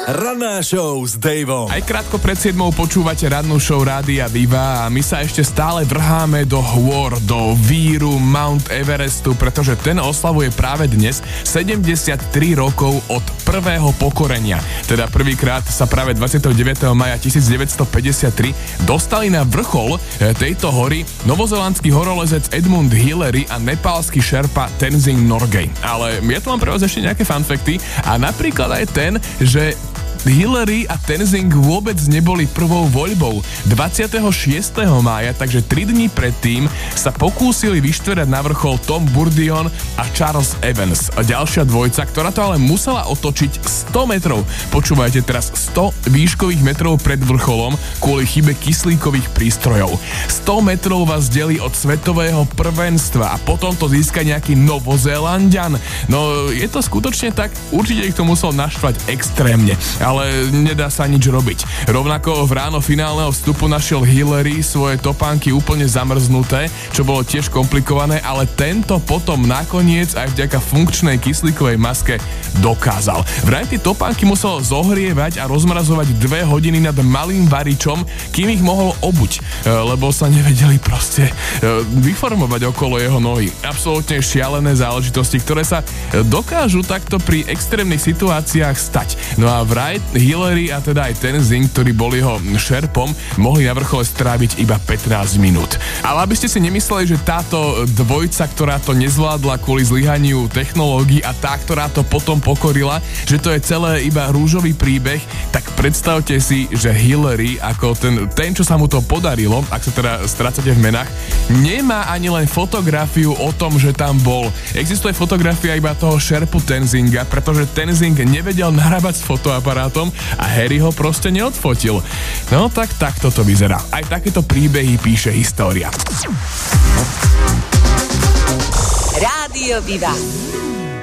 Ranná show s Davom. Aj krátko pred 7 počúvate rannú show Rádia Viva a my sa ešte stále vrháme do hôr, do víru Mount Everestu, pretože ten oslavuje práve dnes 73 rokov od prvého pokorenia. Teda prvýkrát sa práve 29. maja 1953 dostali na vrchol tejto hory novozelandský horolezec Edmund Hillary a nepálsky šerpa Tenzing Norgay. Ale ja tu mám pre vás ešte nejaké fanfakty a napríklad aj ten, že Hillary a Tenzing vôbec neboli prvou voľbou. 26. mája, takže 3 dní predtým, sa pokúsili vyštverať na vrchol Tom Bourdion a Charles Evans. A ďalšia dvojca, ktorá to ale musela otočiť 100 metrov. Počúvajte teraz, 100 výškových metrov pred vrcholom kvôli chybe kyslíkových prístrojov. 100 metrov vás delí od svetového prvenstva a potom to získa nejaký Novozélanďan. No, je to skutočne tak? Určite ich to musel naštvať extrémne. Ale nedá sa nič robiť. Rovnako v ráno finálneho vstupu našiel Hillary svoje topánky úplne zamrznuté, čo bolo tiež komplikované, ale tento potom nakoniec aj vďaka funkčnej kyslíkovej maske dokázal. Vraj tie topánky musel zohrievať a rozmrazovať 2 hodiny nad malým varičom, kým ich mohol obuť, lebo sa nevedeli proste vyformovať okolo jeho nohy. Absolútne šialené záležitosti, ktoré sa dokážu takto pri extrémnych situáciách stať. No a vraj Hillary a teda aj Tenzing, ktorý bol jeho šerpom, mohli na vrchole stráviť iba 15 minút. Ale aby ste si nemysleli, že táto dvojca, ktorá to nezvládla kvôli zlyhaniu technológií a tá, ktorá to potom pokorila, že to je celé iba rúžový príbeh, tak predstavte si, že Hillary, ako ten, čo sa mu to podarilo, ak sa teda strácate v menách, nemá ani len fotografiu o tom, že tam bol. Existuje fotografia iba toho šerpu Tenzinga, pretože Tenzing nevedel narábať s fotoaparátom a Harry ho proste neodfotil. No tak takto to vyzerá. Aj takéto príbehy píše história. Rádio Viva.